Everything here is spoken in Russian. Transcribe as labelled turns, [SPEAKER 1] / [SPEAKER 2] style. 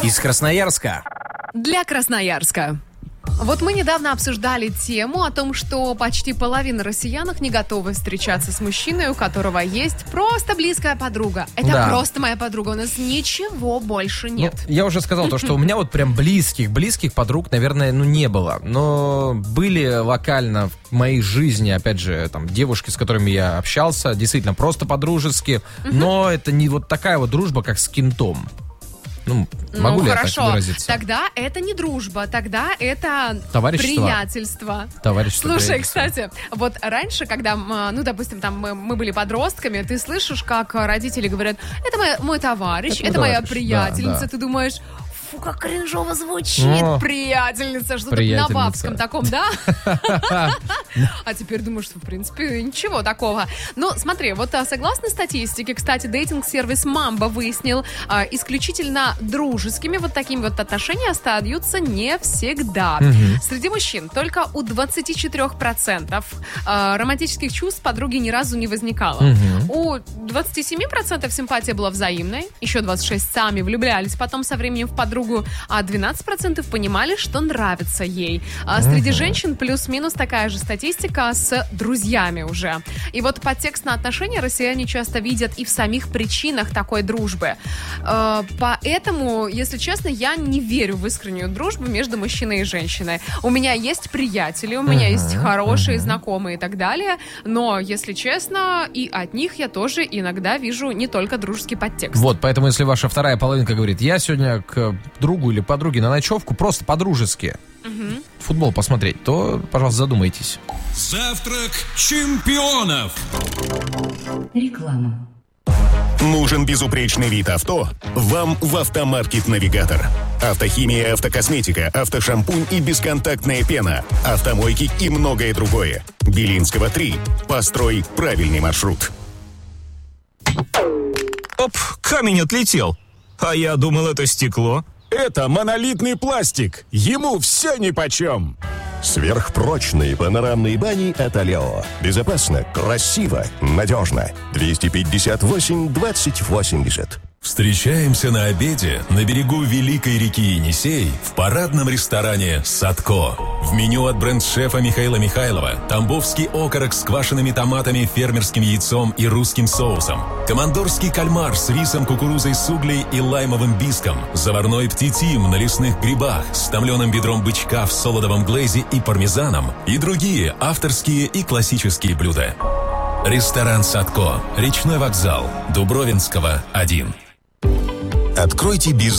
[SPEAKER 1] Из Красноярска.
[SPEAKER 2] Для Красноярска. Вот мы недавно обсуждали тему о том, что почти половина россиян не готовы встречаться с мужчиной, у которого есть просто близкая подруга. Это просто моя подруга, у нас ничего больше нет.
[SPEAKER 1] Ну, я уже сказал то, что у меня вот прям близких подруг, наверное, не было. Но были локально в моей жизни, опять же, там, девушки, с которыми я общался, действительно, просто по-дружески. Но это не вот такая вот дружба, как с кентом. Могу ли
[SPEAKER 2] хорошо.
[SPEAKER 1] я так выразиться?
[SPEAKER 2] Тогда это не дружба, тогда это приятельство. Слушай, кстати, вот раньше, когда, допустим, там мы были подростками, ты слышишь, как родители говорят: это мой товарищ, это моя приятельница, да. Ты думаешь: фу, как кринжово звучит, приятельница, что-то на бабском таком, да? А теперь думаешь, что, в принципе, ничего такого. Но смотри, вот согласно статистике, кстати, дейтинг-сервис Mamba выяснил, исключительно дружескими вот такими вот отношения остаются не всегда. Среди мужчин только у 24% романтических чувств подруги ни разу не возникало. У 27% симпатия была взаимной, еще 26% сами влюблялись потом со временем в подругу, а 12% понимали, что нравится ей. Среди женщин плюс-минус такая же статистика с друзьями уже. И вот подтекстные отношения россияне часто видят и в самих причинах такой дружбы. Поэтому, если честно, я не верю в искреннюю дружбу между мужчиной и женщиной. У меня есть приятели, у меня есть хорошие знакомые и так далее, но, если честно, и от них я тоже иногда вижу не только дружеский подтекст.
[SPEAKER 1] Вот, поэтому, если ваша вторая половинка говорит: я сегодня к другу или подруге на ночевку, просто по-дружески футбол посмотреть, то, пожалуйста, задумайтесь.
[SPEAKER 3] Завтрак чемпионов.
[SPEAKER 4] Реклама.
[SPEAKER 5] Нужен безупречный вид авто? Вам в «Автомаркет Навигатор». Автохимия, автокосметика, автошампунь и бесконтактная пена, автомойки и многое другое. Белинского 3. Построй правильный маршрут.
[SPEAKER 6] Оп, камень отлетел. А я думал, это стекло.
[SPEAKER 7] Это монолитный пластик. Ему все нипочем.
[SPEAKER 8] Сверхпрочные панорамные бани от Алео. Безопасно, красиво, надежно. 258-2080.
[SPEAKER 3] Встречаемся на обеде на берегу Великой реки Енисей в парадном ресторане «Садко». В меню от бренд-шефа Михаила Михайлова тамбовский окорок с квашеными томатами, фермерским яйцом и русским соусом, командорский кальмар с рисом, кукурузой с углей и лаймовым биском, заварной птитим на лесных грибах с томленым бедром бычка в солодовом глэзе и пармезаном и другие авторские и классические блюда. Ресторан «Садко», речной вокзал, Дубровинского, 1.
[SPEAKER 8] Откройте бизнес.